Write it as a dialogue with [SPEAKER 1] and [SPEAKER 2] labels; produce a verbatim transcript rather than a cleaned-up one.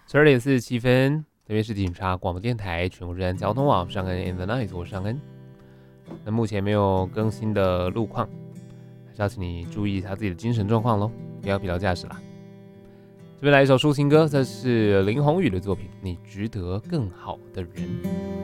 [SPEAKER 1] 十二点四十七分，这边是警察广播电台全国治安交通网上恩 in the night， 我是上恩。那目前没有更新的路况，还是要请你注意一下自己的精神状况咯，不要疲劳驾驶啦。这边来一首抒情歌，这是林宏宇的作品《你值得更好的人》。